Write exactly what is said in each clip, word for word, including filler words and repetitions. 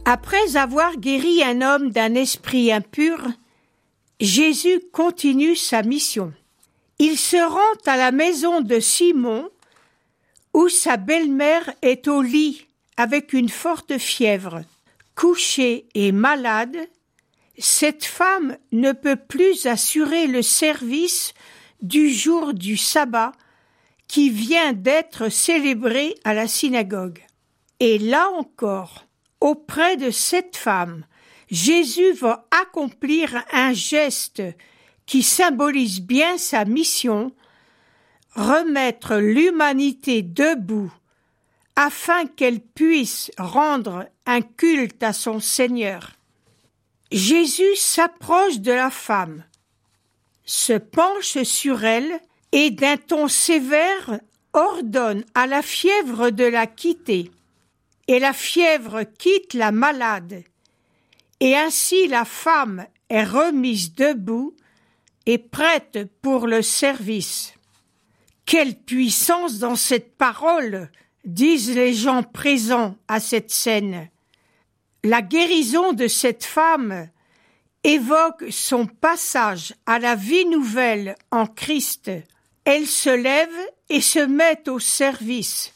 Après avoir guéri un homme d'un esprit impur, Jésus continue sa mission. Il se rend à la maison de Simon, où sa belle-mère est au lit avec une forte fièvre. Couchée et malade, cette femme ne peut plus assurer le service du jour du sabbat qui vient d'être célébré à la synagogue. Et là encore, auprès de cette femme, Jésus va accomplir un geste qui symbolise bien sa mission, remettre l'humanité debout afin qu'elle puisse rendre un culte à son Seigneur. Jésus s'approche de la femme, se penche sur elle et d'un ton sévère ordonne à la fièvre de la quitter. Et la fièvre quitte la malade, et ainsi la femme est remise debout et prête pour le service. Quelle puissance dans cette parole, disent les gens présents à cette scène. La guérison de cette femme évoque son passage à la vie nouvelle en Christ. Elle se lève et se met au service.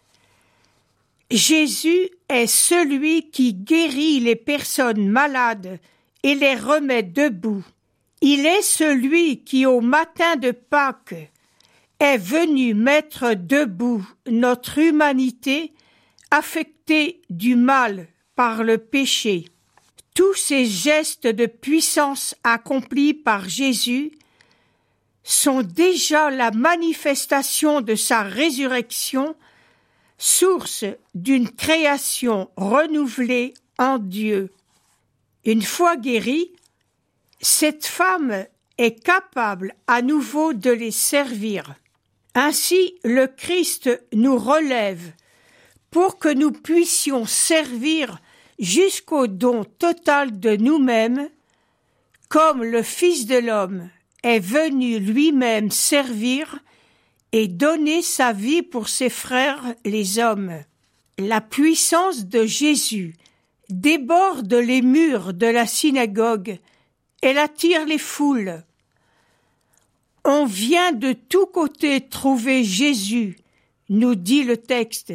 Jésus est celui qui guérit les personnes malades et les remet debout. Il est celui qui, au matin de Pâques, est venu mettre debout notre humanité affectée du mal par le péché. Tous ces gestes de puissance accomplis par Jésus sont déjà la manifestation de sa résurrection, source d'une création renouvelée en Dieu. Une fois guérie, cette femme est capable à nouveau de les servir. Ainsi, le Christ nous relève pour que nous puissions servir jusqu'au don total de nous-mêmes, comme le Fils de l'homme est venu lui-même servir et donner sa vie pour ses frères les hommes. La puissance de Jésus déborde les murs de la synagogue, elle attire les foules. On vient de tous côtés trouver Jésus, nous dit le texte.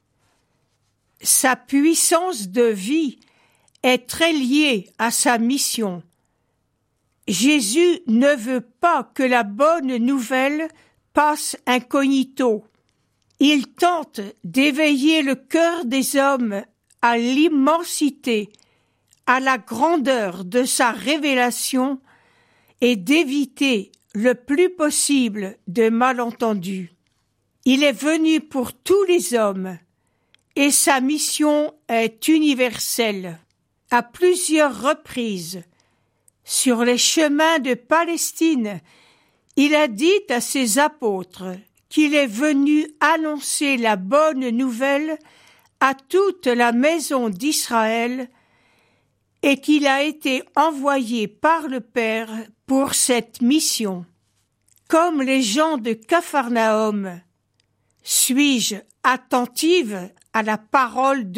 Sa puissance de vie est très liée à sa mission. Jésus ne veut pas que la bonne nouvelle passe incognito. Il tente d'éveiller le cœur des hommes à l'immensité, à la grandeur de sa révélation et d'éviter le plus possible de malentendus. Il est venu pour tous les hommes et sa mission est universelle. À plusieurs reprises, sur les chemins de Palestine, il a dit à ses apôtres qu'il est venu annoncer la bonne nouvelle à toute la maison d'Israël et qu'il a été envoyé par le Père pour cette mission. Comme les gens de Capharnaüm, suis-je attentive à la parole de Dieu ?